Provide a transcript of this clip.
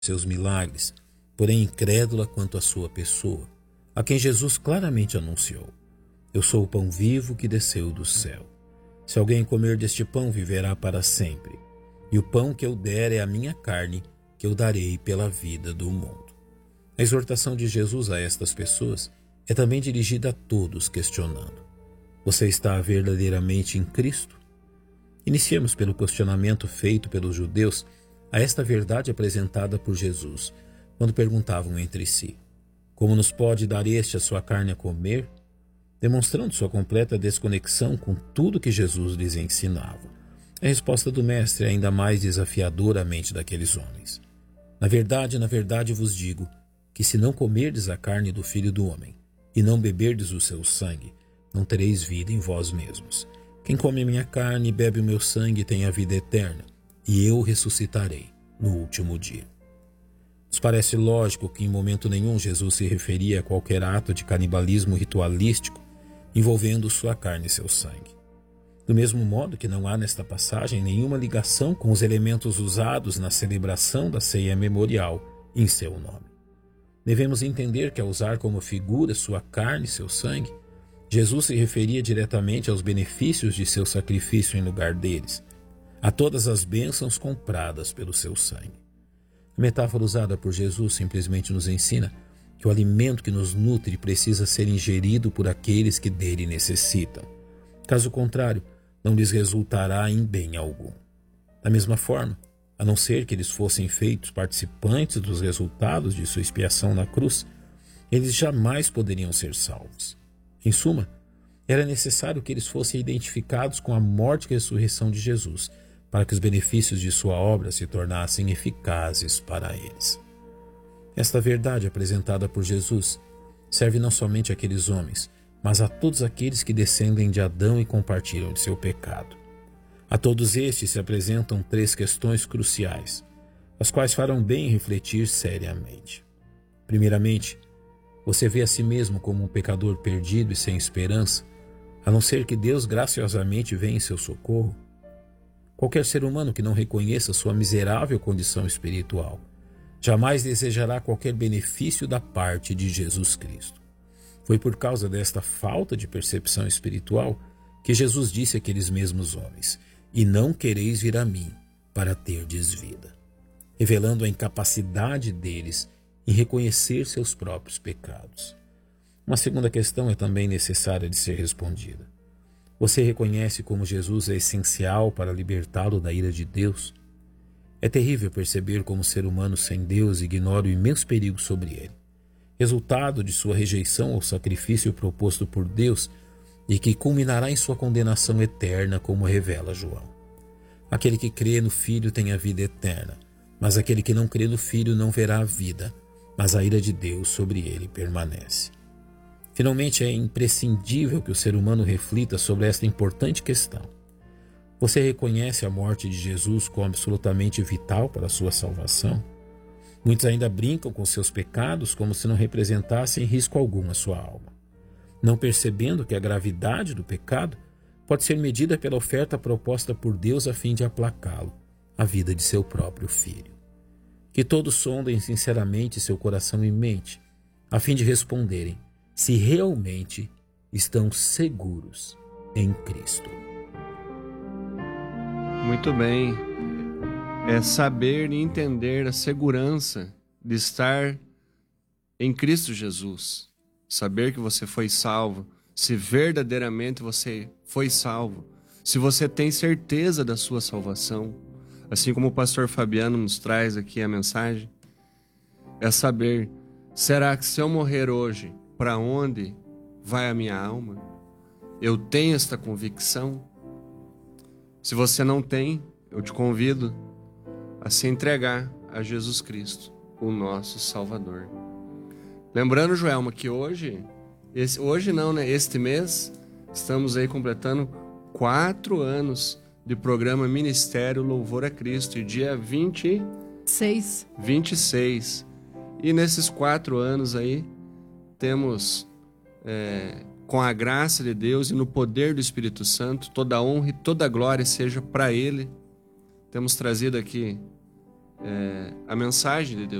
seus milagres, porém incrédula quanto à sua pessoa, a quem Jesus claramente anunciou: eu sou o pão vivo que desceu do céu. Se alguém comer deste pão, viverá para sempre. E o pão que eu der é a minha carne, que eu darei pela vida do mundo. A exortação de Jesus a estas pessoas é também dirigida a todos, questionando: você está verdadeiramente em Cristo? Iniciemos pelo questionamento feito pelos judeus a esta verdade apresentada por Jesus, quando perguntavam entre si: como nos pode dar este a sua carne a comer? Demonstrando sua completa desconexão com tudo que Jesus lhes ensinava. A resposta do mestre é ainda mais desafiadora à mente daqueles homens. Na verdade vos digo que se não comerdes a carne do Filho do Homem e não beberdes o seu sangue, não tereis vida em vós mesmos. Quem come a minha carne e bebe o meu sangue tem a vida eterna, e eu o ressuscitarei no último dia. Nos parece lógico que em momento nenhum Jesus se referia a qualquer ato de canibalismo ritualístico envolvendo sua carne e seu sangue. Do mesmo modo que não há nesta passagem nenhuma ligação com os elementos usados na celebração da ceia memorial em seu nome. Devemos entender que ao usar como figura sua carne e seu sangue, Jesus se referia diretamente aos benefícios de seu sacrifício em lugar deles, a todas as bênçãos compradas pelo seu sangue. A metáfora usada por Jesus simplesmente nos ensina que o alimento que nos nutre precisa ser ingerido por aqueles que dele necessitam. Caso contrário, não lhes resultará em bem algum. Da mesma forma, a não ser que eles fossem feitos participantes dos resultados de sua expiação na cruz, eles jamais poderiam ser salvos. Em suma, era necessário que eles fossem identificados com a morte e ressurreição de Jesus, para que os benefícios de sua obra se tornassem eficazes para eles. Esta verdade apresentada por Jesus serve não somente àqueles homens, mas a todos aqueles que descendem de Adão e compartilham de seu pecado. A todos estes se apresentam 3 questões cruciais, as quais farão bem refletir seriamente. Primeiramente, você vê a si mesmo como um pecador perdido e sem esperança, a não ser que Deus graciosamente venha em seu socorro? Qualquer ser humano que não reconheça sua miserável condição espiritual jamais desejará qualquer benefício da parte de Jesus Cristo. Foi por causa desta falta de percepção espiritual que Jesus disse àqueles mesmos homens: e não quereis vir a mim para terdes vida, revelando a incapacidade deles em reconhecer seus próprios pecados. Uma segunda questão é também necessária de ser respondida. Você reconhece como Jesus é essencial para libertá-lo da ira de Deus? É terrível perceber como o ser humano sem Deus ignora o imenso perigo sobre ele, resultado de sua rejeição ao sacrifício proposto por Deus e que culminará em sua condenação eterna, como revela João. Aquele que crê no Filho tem a vida eterna, mas aquele que não crê no Filho não verá a vida, mas a ira de Deus sobre ele permanece. Finalmente, é imprescindível que o ser humano reflita sobre esta importante questão. Você reconhece a morte de Jesus como absolutamente vital para a sua salvação? Muitos ainda brincam com seus pecados como se não representassem risco algum à sua alma, não percebendo que a gravidade do pecado pode ser medida pela oferta proposta por Deus a fim de aplacá-lo, a vida de seu próprio Filho. Que todos sondem sinceramente seu coração e mente, a fim de responderem se realmente estão seguros em Cristo. Muito bem. É saber e entender a segurança de estar em Cristo Jesus. Saber que você foi salvo, se verdadeiramente você foi salvo, se você tem certeza da sua salvação, assim como o pastor Fabiano nos traz aqui a mensagem, é saber, será que se eu morrer hoje, para onde vai a minha alma? Eu tenho esta convicção? Se você não tem, eu te convido a se entregar a Jesus Cristo, o nosso Salvador. Lembrando, Joelma, que este mês, estamos aí completando 4 anos de programa Ministério Louvor a Cristo, e dia 26. E nesses 4 anos aí, temos, com a graça de Deus e no poder do Espírito Santo, toda a honra e toda a glória seja para Ele. Temos trazido aqui a mensagem de Deus.